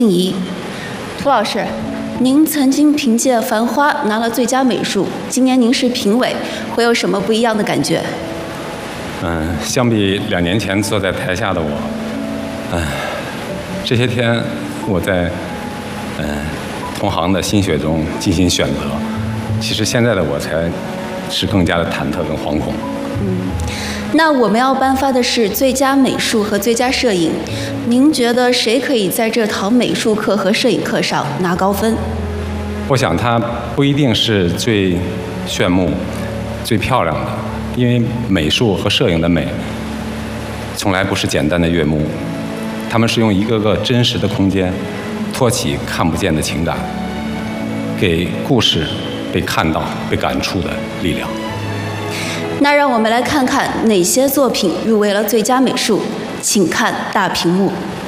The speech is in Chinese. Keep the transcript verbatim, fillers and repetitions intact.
仪。涂老师，您曾经凭借《繁花》拿了最佳美术，今年您是评委，会有什么不一样的感觉？ 嗯，相比两年前坐在台下的我，嗯，这些天我在嗯同行的心血中进行选择，其实现在的我才是更加的忐忑跟惶恐。 嗯，那我们要颁发的是最佳美术和最佳摄影，您觉得谁可以在这堂美术课和摄影课上拿高分？ 我想它不一定是最炫目、最漂亮的，因为美术和摄影的美从来不是简单的悦目，他们是用一个个真实的空间托起看不见的情感，给故事被看到、被感触的力量。 那让我们来看看哪些作品入围了最佳美术，请看大屏幕。